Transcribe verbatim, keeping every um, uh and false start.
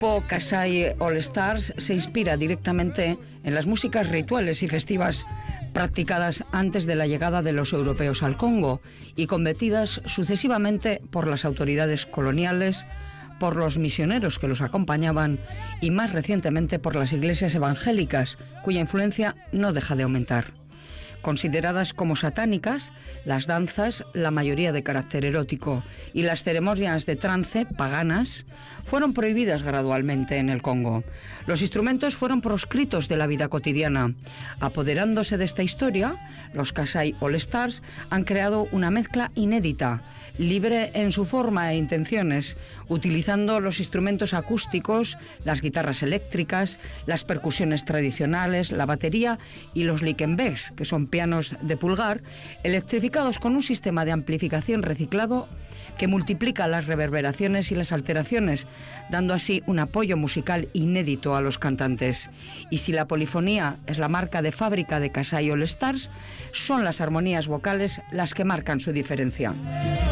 grupo Kasai All Stars se inspira directamente en las músicas rituales y festivas practicadas antes de la llegada de los europeos al Congo y convertidas sucesivamente por las autoridades coloniales, por los misioneros que los acompañaban y más recientemente por las iglesias evangélicas, cuya influencia no deja de aumentar. Consideradas como satánicas, las danzas, la mayoría de carácter erótico, y las ceremonias de trance paganas fueron prohibidas gradualmente en el Congo. Los instrumentos fueron proscritos de la vida cotidiana. Apoderándose de esta historia, los Kasai All Stars han creado una mezcla inédita, libre en su forma e intenciones, utilizando los instrumentos acústicos, las guitarras eléctricas, las percusiones tradicionales, la batería y los likenbeks, que son pianos de pulgar, electrificados con un sistema de amplificación reciclado que multiplica las reverberaciones y las alteraciones, dando así un apoyo musical inédito a los cantantes. Y si la polifonía es la marca de fábrica de Kasai All Stars, son las armonías vocales las que marcan su diferencia.